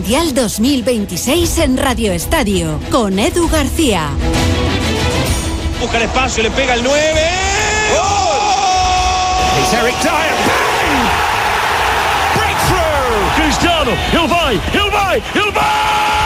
Mundial 2026 en Radio Estadio, con Edu García. Busca el espacio, le pega el 9. ¡Oh! Es Eric Dyer. Bang! Breakthrough! Cristiano, ele vai!